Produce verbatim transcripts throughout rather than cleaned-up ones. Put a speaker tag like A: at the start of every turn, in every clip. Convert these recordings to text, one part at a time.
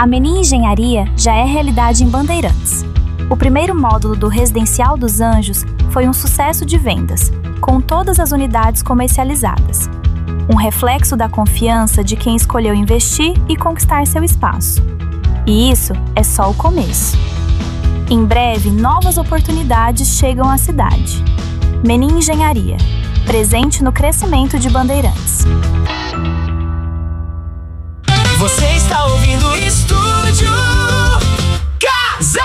A: Menin Engenharia já é realidade em Bandeirantes. O primeiro módulo do Residencial dos Anjos foi um sucesso de vendas, com todas as unidades comercializadas. Um reflexo da confiança de quem escolheu investir e conquistar seu espaço. E isso é só o começo. Em breve, novas oportunidades chegam à cidade. Menin Engenharia, presente no crescimento de Bandeirantes.
B: Você está ouvindo Estúdio Casa.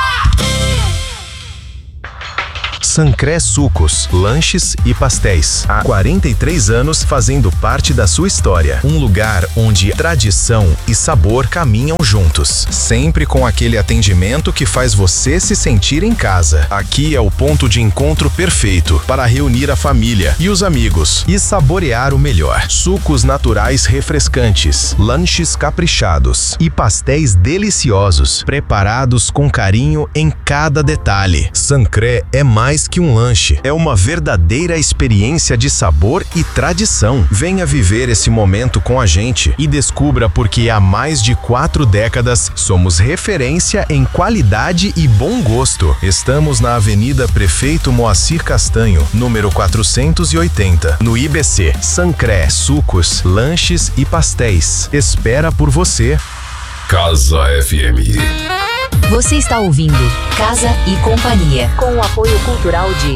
C: Sancré Sucos, lanches e pastéis. Há quarenta e três anos fazendo parte da sua história. Um lugar onde tradição e sabor caminham juntos. Sempre com aquele atendimento que faz você se sentir em casa. Aqui é o ponto de encontro perfeito para reunir a família e os amigos e saborear o melhor. Sucos naturais refrescantes, lanches caprichados e pastéis deliciosos, preparados com carinho em cada detalhe. Sancré é mais que um lanche, é uma verdadeira experiência de sabor e tradição. Venha viver esse momento com a gente e descubra porque há mais de quatro décadas somos referência em qualidade e bom gosto. Estamos na Avenida Prefeito Moacir Castanho, número quatrocentos e oitenta, no I B C. Sancré Sucos, lanches e pastéis. Espera por você.
D: Casa F M.
E: Você está ouvindo Casa e Companhia, com o apoio cultural de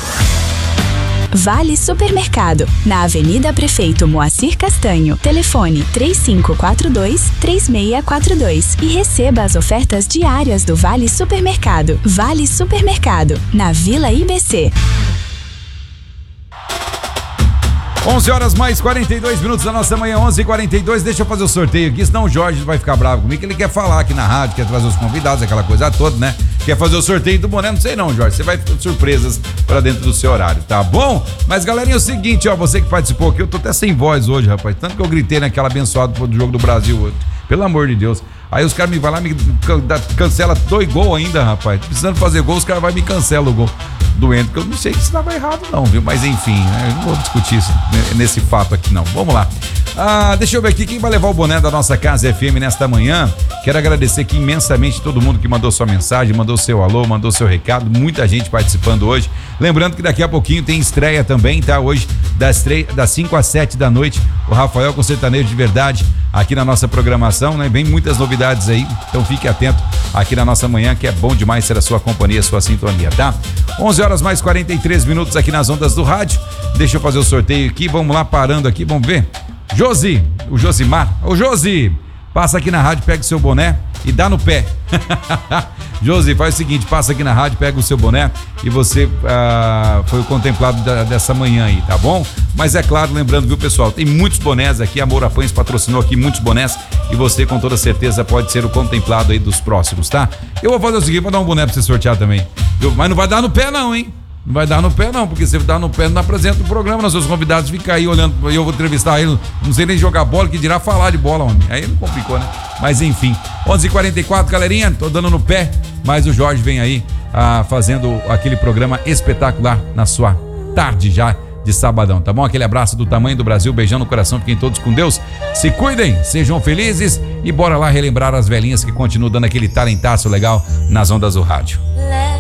F: Vale Supermercado, na Avenida Prefeito Moacir Castanho. Telefone três cinco quatro dois, três seis quatro dois e receba as ofertas diárias do Vale Supermercado. Vale Supermercado, na Vila I B C.
G: onze horas mais quarenta e dois minutos da nossa manhã, onze e quarenta e dois. Deixa eu fazer o sorteio aqui, senão o Jorge vai ficar bravo comigo, que ele quer falar aqui na rádio, quer trazer os convidados, aquela coisa toda, né? Quer fazer o sorteio do boné, não sei não, Jorge, você vai ter surpresas pra dentro do seu horário, tá bom? Mas galerinha, é o seguinte, ó, você que participou aqui, eu tô até sem voz hoje, rapaz, tanto que eu gritei naquela abençoada do jogo do Brasil hoje, pelo amor de Deus. Aí os caras me vão lá, me cancela dois gols ainda, rapaz. Precisando fazer gol, os caras vão me cancelar o gol. Doendo, que eu não sei se estava errado não, viu? Mas enfim, né? Eu não vou discutir isso, nesse fato aqui não. Vamos lá. Ah, deixa eu ver aqui quem vai levar o boné da nossa Casa F M nesta manhã. Quero agradecer aqui imensamente todo mundo que mandou sua mensagem, mandou seu alô, mandou seu recado. Muita gente participando hoje. Lembrando que daqui a pouquinho tem estreia também, tá? Hoje, das, três, das cinco às sete da noite, o Rafael com Sertanejo de Verdade aqui na nossa programação, né? Vem muitas novidades aí, então fique atento aqui na nossa manhã, que é bom demais ser a sua companhia, a sua sintonia, tá? onze horas mais quarenta e três minutos aqui nas ondas do rádio. Deixa eu fazer o sorteio aqui, vamos lá, parando aqui, vamos ver. Josi, o Josimar, ô Josi, passa aqui na rádio, pega o seu boné e dá no pé. Josi, faz o seguinte, passa aqui na rádio, pega o seu boné e você ah, foi o contemplado da, dessa manhã aí, tá bom? Mas é claro, lembrando, viu pessoal, tem muitos bonés aqui, a Moura Pães patrocinou aqui muitos bonés e você com toda certeza pode ser o contemplado aí dos próximos, tá? Eu vou fazer o seguinte, vou dar um boné pra você sortear também, mas não vai dar no pé não, hein? Não vai dar no pé não, porque se dá no pé não apresenta o programa, nós seus convidados ficam aí olhando, eu vou entrevistar ele, não sei nem jogar bola, que dirá falar de bola, homem. Aí não complicou, né? Mas enfim, onze e quarenta e quatro, galerinha, tô dando no pé, mas o Jorge vem aí ah, fazendo aquele programa espetacular na sua tarde já de sabadão, tá bom? Aquele abraço do tamanho do Brasil, beijão no coração, fiquem todos com Deus, se cuidem, sejam felizes e bora lá relembrar as velhinhas que continuam dando aquele talentaço legal nas ondas do rádio.